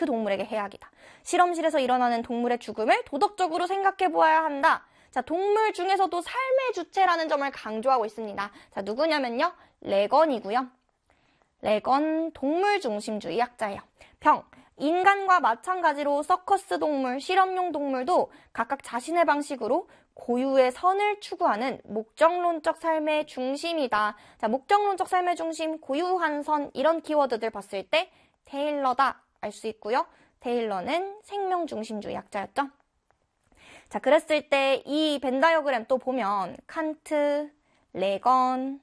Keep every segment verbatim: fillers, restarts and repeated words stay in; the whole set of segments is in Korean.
그 동물에게 해악이다. 실험실에서 일어나는 동물의 죽음을 도덕적으로 생각해 보아야 한다. 자, 동물 중에서도 삶의 주체라는 점을 강조하고 있습니다. 자, 누구냐면요. 레건이고요. 레건 동물 중심주의 학자예요. 평, 인간과 마찬가지로 서커스 동물, 실험용 동물도 각각 자신의 방식으로 고유의 선을 추구하는 목적론적 삶의 중심이다. 자, 목적론적 삶의 중심, 고유한 선 이런 키워드들 봤을 때 테일러다 알 수 있고요. 테일러는 생명 중심주의 학자였죠. 자, 그랬을 때 이 벤 다이어그램 또 보면 칸트, 레건,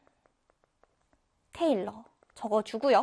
테일러 적어주고요.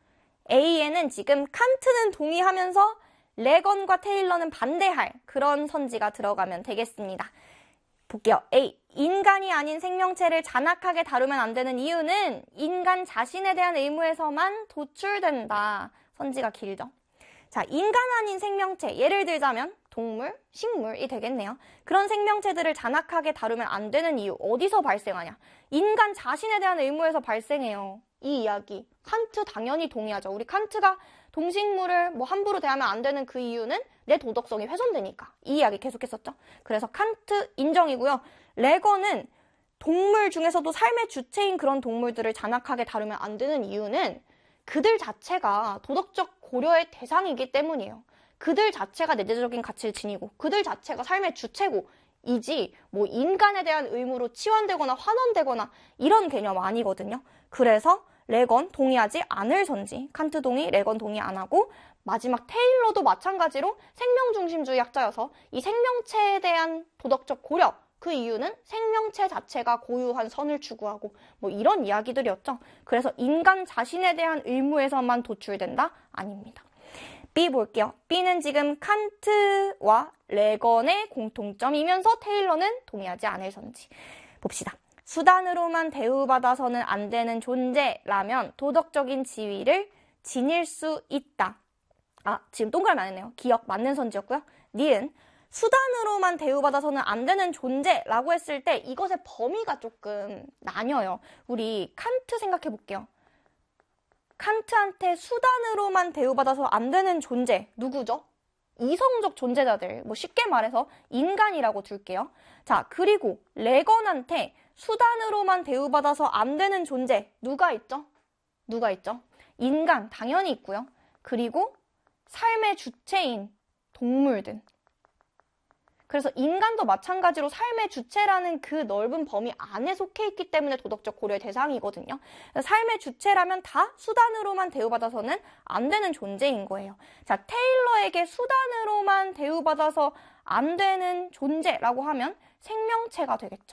A에는 지금 칸트는 동의하면서 레건과 테일러는 반대할 그런 선지가 들어가면 되겠습니다. 볼게요. A. 인간이 아닌 생명체를 잔악하게 다루면 안 되는 이유는 인간 자신에 대한 의무에서만 도출된다. 선지가 길죠. 자, 인간 아닌 생명체, 예를 들자면 동물, 식물이 되겠네요. 그런 생명체들을 잔악하게 다루면 안 되는 이유, 어디서 발생하냐? 인간 자신에 대한 의무에서 발생해요. 이 이야기. 칸트 당연히 동의하죠. 우리 칸트가 동식물을 뭐 함부로 대하면 안 되는 그 이유는 내 도덕성이 훼손되니까. 이 이야기 계속했었죠. 그래서 칸트 인정이고요. 레건은 동물 중에서도 삶의 주체인 그런 동물들을 잔악하게 다루면 안 되는 이유는 그들 자체가 도덕적 고려의 대상이기 때문이에요. 그들 자체가 내재적인 가치를 지니고 그들 자체가 삶의 주체고 이지 뭐 인간에 대한 의무로 치환되거나 환원되거나 이런 개념 아니거든요. 그래서 레건 동의하지 않을 선지, 칸트 동의, 레건 동의 안 하고 마지막 테일러도 마찬가지로 생명중심주의 학자여서 이 생명체에 대한 도덕적 고려, 그 이유는 생명체 자체가 고유한 선을 추구하고 뭐 이런 이야기들이었죠. 그래서 인간 자신에 대한 의무에서만 도출된다? 아닙니다. B 볼게요. B는 지금 칸트와 레건의 공통점이면서 테일러는 동의하지 않을 선지. 봅시다. 수단으로만 대우받아서는 안 되는 존재라면 도덕적인 지위를 지닐 수 있다. 아, 지금 동그라미 안 했네요. 기억 맞는 선지였고요. 니은 수단으로만 대우받아서는 안 되는 존재라고 했을 때 이것의 범위가 조금 나뉘어요. 우리 칸트 생각해 볼게요. 칸트한테 수단으로만 대우받아서 안 되는 존재 누구죠? 이성적 존재자들, 뭐 쉽게 말해서 인간이라고 둘게요. 자, 그리고 레건한테 수단으로만 대우받아서 안 되는 존재 누가 있죠? 누가 있죠? 인간 당연히 있고요. 그리고 삶의 주체인 동물들. 그래서 인간도 마찬가지로 삶의 주체라는 그 넓은 범위 안에 속해 있기 때문에 도덕적 고려의 대상이거든요. 삶의 주체라면 다 수단으로만 대우받아서는 안 되는 존재인 거예요. 자, 테일러에게 수단으로만 대우받아서 안 되는 존재라고 하면 생명체가 되겠죠.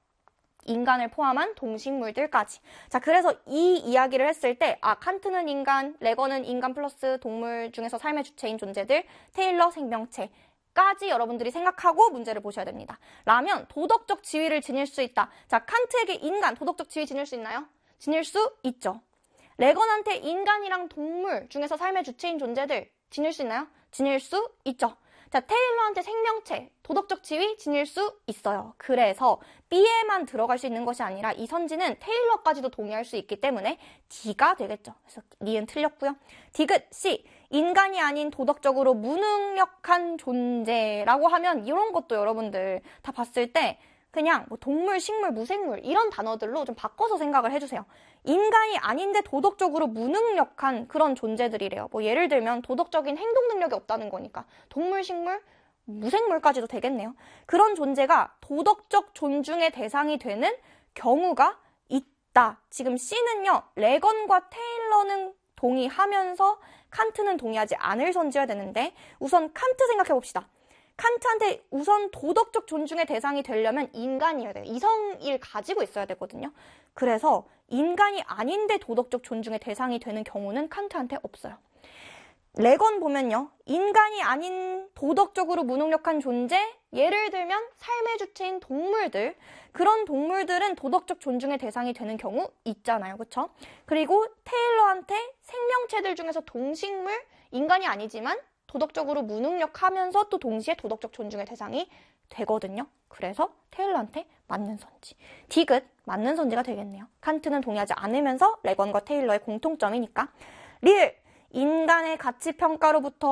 인간을 포함한 동식물들까지. 자, 그래서 이 이야기를 했을 때, 아, 칸트는 인간, 레건은 인간 플러스 동물 중에서 삶의 주체인 존재들, 테일러 생명체. 까지 여러분들이 생각하고 문제를 보셔야 됩니다. 라면 도덕적 지위를 지닐 수 있다. 자, 칸트에게 인간 도덕적 지위 지닐 수 있나요? 지닐 수 있죠. 레건한테 인간이랑 동물 중에서 삶의 주체인 존재들 지닐 수 있나요? 지닐 수 있죠. 자, 테일러한테 생명체 도덕적 지위 지닐 수 있어요. 그래서 B에만 들어갈 수 있는 것이 아니라 이 선지는 테일러까지도 동의할 수 있기 때문에 D가 되겠죠. 그래서 니은 틀렸고요. 디귿 C 인간이 아닌 도덕적으로 무능력한 존재라고 하면 이런 것도 여러분들 다 봤을 때 그냥 뭐 동물, 식물, 무생물 이런 단어들로 좀 바꿔서 생각을 해주세요. 인간이 아닌데 도덕적으로 무능력한 그런 존재들이래요. 뭐 예를 들면 도덕적인 행동 능력이 없다는 거니까 동물, 식물, 무생물까지도 되겠네요. 그런 존재가 도덕적 존중의 대상이 되는 경우가 있다. 지금 C는요. 레건과 테일러는 동의하면서 칸트는 동의하지 않을 선지어야 되는데 우선 칸트 생각해 봅시다. 칸트한테 우선 도덕적 존중의 대상이 되려면 인간이어야 돼요. 이성을 가지고 있어야 되거든요. 그래서 인간이 아닌데 도덕적 존중의 대상이 되는 경우는 칸트한테 없어요. 레건 보면요. 인간이 아닌 도덕적으로 무능력한 존재, 예를 들면 삶의 주체인 동물들, 그런 동물들은 도덕적 존중의 대상이 되는 경우 있잖아요. 그렇죠? 그리고 테일러한테 생명체들 중에서 동식물, 인간이 아니지만 도덕적으로 무능력하면서 또 동시에 도덕적 존중의 대상이 되거든요. 그래서 테일러한테 맞는 선지. 디귿, 맞는 선지가 되겠네요. 칸트는 동의하지 않으면서 레건과 테일러의 공통점이니까. 리을, 인간의 가치평가로부터